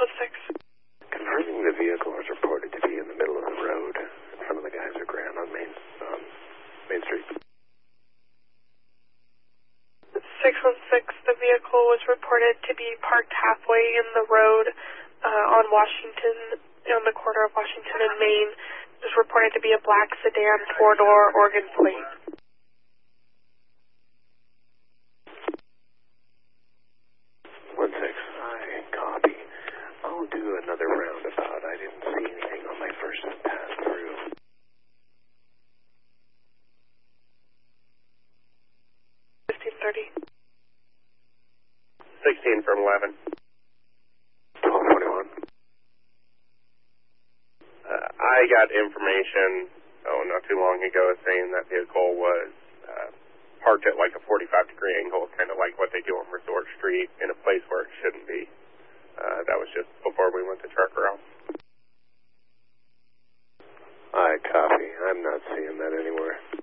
616. Confirming the vehicle was reported to be in the middle of the road in front of the Geyser Grand on Main Street. 616, the vehicle was reported to be parked halfway in the road on Washington, on the corner of Washington and Main. It was reported to be a black sedan, 4-door, Oregon plate. Copy. I'll do another roundabout. I didn't see anything on my first pass through. 1530. 16 from 11. 1221. I got information, not too long ago, saying that vehicle was parked at like a 45-degree angle, kind of like what they do on Resort Street, in a place where it shouldn't be. That was just before we went to truck route. I copy. I'm not seeing that anywhere.